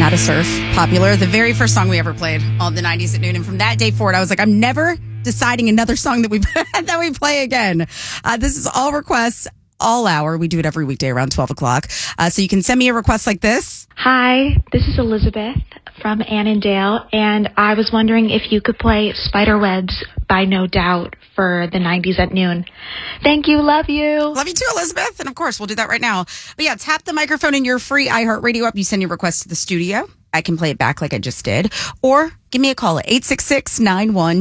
How to Surf, popular. The very first song we ever played on the 90s at noon. And from that day forward, I was like, I'm never deciding another song that we play again. This is all requests, all hour. We do it every weekday around 12 o'clock. So you can send me a request like this. Hi, this is Elizabeth from Annandale, and I was wondering if you could play Spiderwebs by No Doubt for the 90s at noon. Thank you. Love you. Love you too, Elizabeth. And of course, we'll do that right now. But yeah, tap the microphone in your free iHeartRadio app. You send your request to the studio. I can play it back like I just did. Or give me a call at 866-91